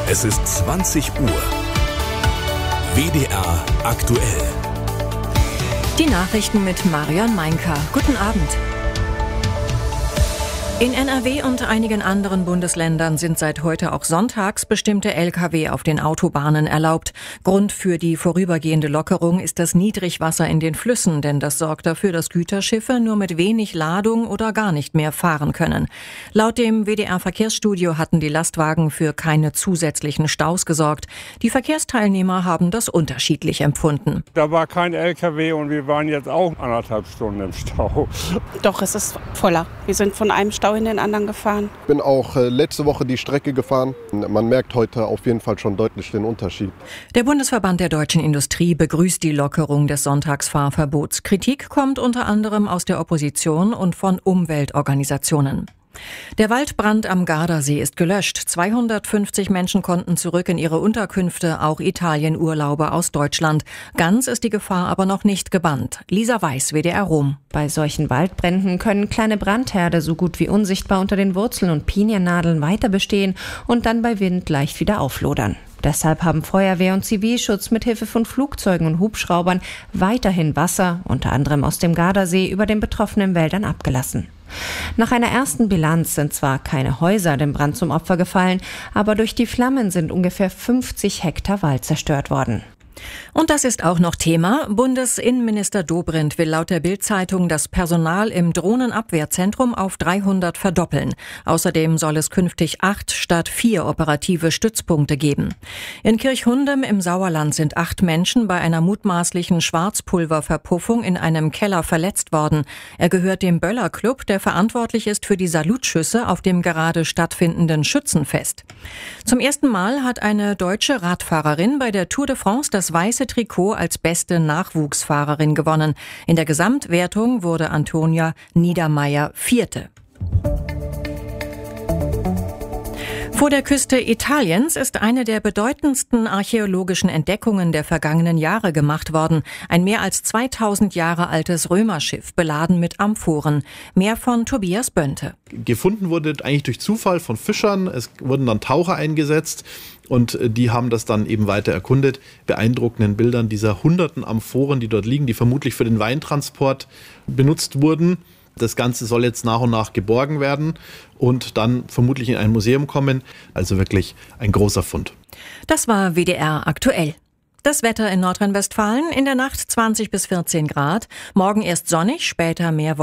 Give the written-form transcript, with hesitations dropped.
Es ist 20 Uhr. WDR aktuell. Die Nachrichten mit Marion Meinker. Guten Abend. In NRW und einigen anderen Bundesländern sind seit heute auch sonntags bestimmte Lkw auf den Autobahnen erlaubt. Grund für die vorübergehende Lockerung ist das Niedrigwasser in den Flüssen, denn das sorgt dafür, dass Güterschiffe nur mit wenig Ladung oder gar nicht mehr fahren können. Laut dem WDR-Verkehrsstudio hatten die Lastwagen für keine zusätzlichen Staus gesorgt. Die Verkehrsteilnehmer haben das unterschiedlich empfunden. Da war kein Lkw und wir waren jetzt auch 1,5 Stunden im Stau. Doch, es ist voller. Wir sind von einem Stau in den anderen gefahren. Ich bin auch letzte Woche die Strecke gefahren. Man merkt heute auf jeden Fall schon deutlich den Unterschied. Der Bundesverband der deutschen Industrie begrüßt die Lockerung des Sonntagsfahrverbots. Kritik kommt unter anderem aus der Opposition und von Umweltorganisationen. Der Waldbrand am Gardasee ist gelöscht. 250 Menschen konnten zurück in ihre Unterkünfte, auch Italienurlauber aus Deutschland. Ganz ist die Gefahr aber noch nicht gebannt. Lisa Weiß, WDR Rom. Bei solchen Waldbränden können kleine Brandherde so gut wie unsichtbar unter den Wurzeln und Piniennadeln weiter bestehen und dann bei Wind leicht wieder auflodern. Deshalb haben Feuerwehr und Zivilschutz mit Hilfe von Flugzeugen und Hubschraubern weiterhin Wasser, unter anderem aus dem Gardasee, über den betroffenen Wäldern abgelassen. Nach einer ersten Bilanz sind zwar keine Häuser dem Brand zum Opfer gefallen, aber durch die Flammen sind ungefähr 50 Hektar Wald zerstört worden. Und das ist auch noch Thema. Bundesinnenminister Dobrindt will laut der Bild-Zeitung das Personal im Drohnenabwehrzentrum auf 300 verdoppeln. Außerdem soll es künftig 8 statt 4 operative Stützpunkte geben. In Kirchhundem im Sauerland sind 8 Menschen bei einer mutmaßlichen Schwarzpulververpuffung in einem Keller verletzt worden. Er gehört dem Böller Club, der verantwortlich ist für die Salutschüsse auf dem gerade stattfindenden Schützenfest. Zum ersten Mal hat eine deutsche Radfahrerin bei der Tour de France das weiße Trikot als beste Nachwuchsfahrerin gewonnen. In der Gesamtwertung wurde Antonia Niedermeyer Vierte. Vor der Küste Italiens ist eine der bedeutendsten archäologischen Entdeckungen der vergangenen Jahre gemacht worden. Ein mehr als 2000 Jahre altes Römerschiff, beladen mit Amphoren. Mehr von Tobias Bönte. Gefunden wurde eigentlich durch Zufall von Fischern. Es wurden dann Taucher eingesetzt und die haben das dann eben weiter erkundet. Beeindruckenden Bildern dieser hunderten Amphoren, die dort liegen, die vermutlich für den Weintransport benutzt wurden. Das Ganze soll jetzt nach und nach geborgen werden und dann vermutlich in ein Museum kommen. Also wirklich ein großer Fund. Das war WDR aktuell. Das Wetter in Nordrhein-Westfalen: in der Nacht 20 bis 14 Grad. Morgen erst sonnig, später mehr